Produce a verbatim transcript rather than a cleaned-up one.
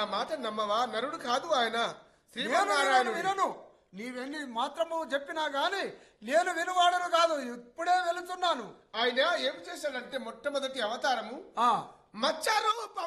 మాట నమ్మవా? నరుడు కాదు ఆయన, నేను శ్రీమన్నారాయణుడు. వినను. నీవెన్ని మాత్రము చెప్పినా గాని నేను వినువాడను కాదు. ఇప్పుడే వెళుతున్నాను. ఆయన ఏం చేశాడంటే మొట్టమొదటి అవతారము ఆ మచ్చారు